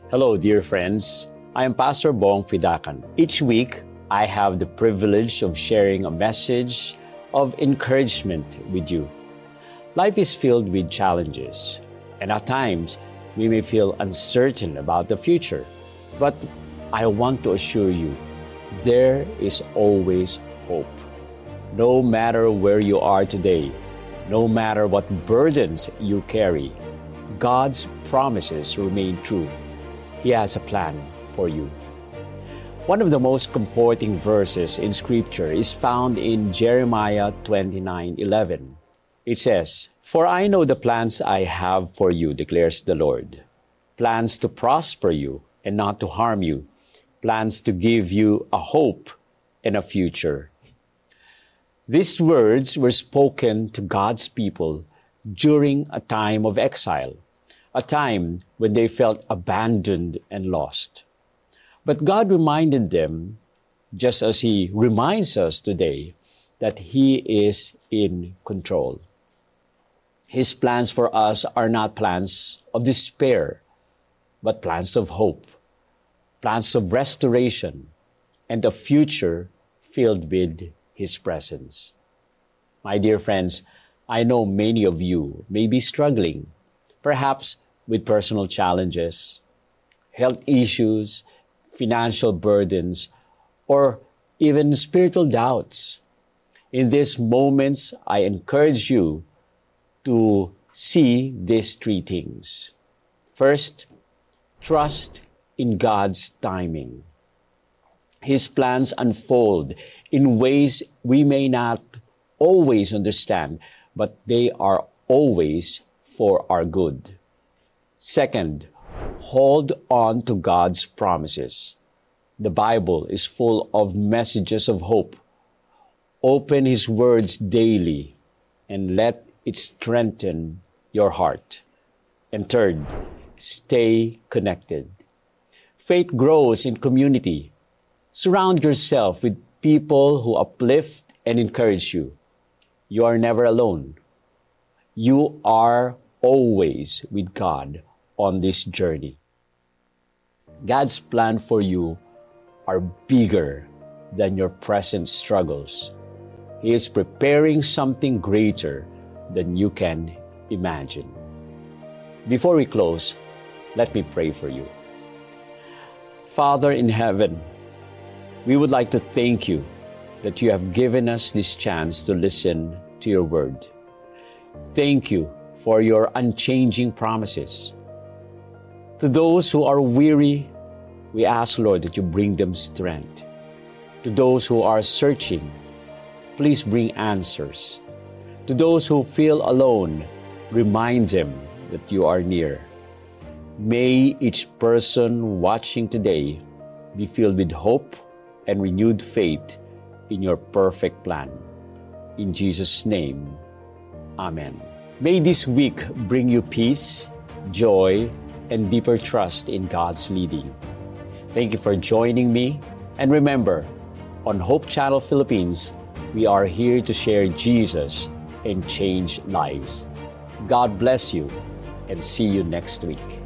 Hello, dear friends. I am Pastor Bong Fidakan. Each week, I have the privilege of sharing a message of encouragement with you. Life is filled with challenges, and at times, we may feel uncertain about the future. But I want to assure you, there is always hope. No matter where you are today, no matter what burdens you carry, God's promises remain true. He has a plan for you. One of the most comforting verses in Scripture is found in Jeremiah 29:11. It says, "For I know the plans I have for you, declares the Lord. Plans to prosper you and not to harm you. Plans to give you a hope and a future." These words were spoken to God's people during a time of exile, a time when they felt abandoned and lost. But God reminded them, just as He reminds us today, that He is in control. His plans for us are not plans of despair, but plans of hope, plans of restoration, and a future filled with His presence. My dear friends, I know many of you may be struggling, perhaps with personal challenges, health issues, financial burdens, or even spiritual doubts. In these moments, I encourage you to see these three things. First, trust in God's timing. His plans unfold in ways we may not always understand, but they are always for our good. Second, hold on to God's promises. The Bible is full of messages of hope. Open His words daily and let it strengthen your heart. And third, stay connected. Faith grows in community. Surround yourself with people who uplift and encourage you. You are never alone. You are always with God on this journey. God's plan for you are bigger than your present struggles. He is preparing something greater than you can imagine. Before we close, let me pray for you. Father in heaven, we would like to thank you that you have given us this chance to listen to your word. Thank you for your unchanging promises. To those who are weary, we ask, Lord, that you bring them strength. To those who are searching, please bring answers. To those who feel alone, remind them that you are near. May each person watching today be filled with hope and renewed faith in your perfect plan. In Jesus' name, Amen. May this week bring you peace, joy, and deeper trust in God's leading. Thank you for joining me. And remember, on Hope Channel Philippines, we are here to share Jesus and change lives. God bless you, and see you next week.